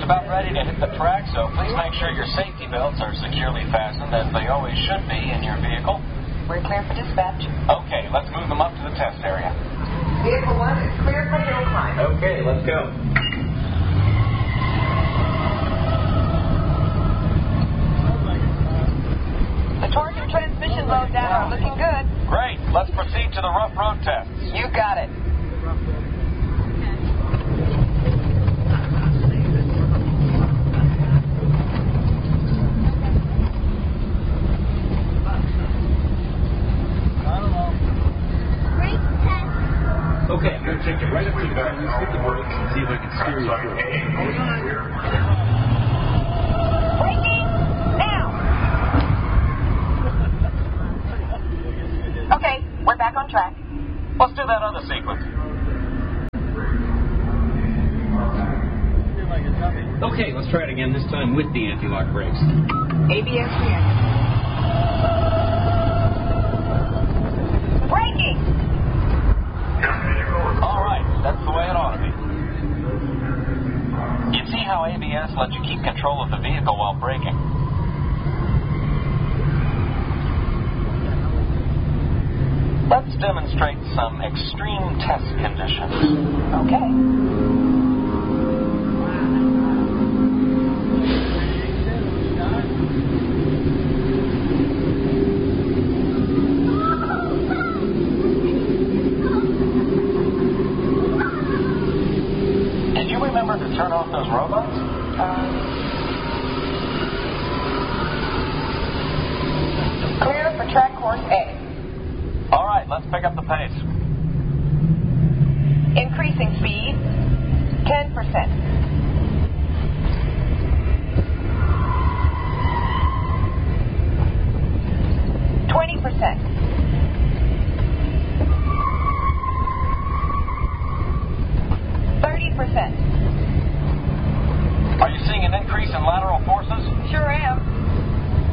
about ready to hit the track, so please make sure your safety belts are securely fastened, as they always should be in your vehicle. We're clear for dispatch. Okay, let's move them up to the test area. Vehicle 1 is clear for hill climb. Okay, let's go. The torque and transmission load down are looking good. Great. Let's proceed to the rough road tests. You got it. Okay, I'm going to take it right up to the battery, hit the brake, and see if I can steer you through. Braking now. Okay, we're back on track. Let's do that other sequence. Okay, let's try it again, this time with the anti-lock brakes. ABS reactive. Braking. All right, that's the way it ought to be. You see how ABS lets you keep control of the vehicle while braking. Let's demonstrate some extreme test conditions. Okay. Did you remember to turn off those robots? Clear for track course A. All right, let's pick up the pace. Increasing speed, 10%. 20%. 30%. Are you seeing an increase in lateral forces? Sure am.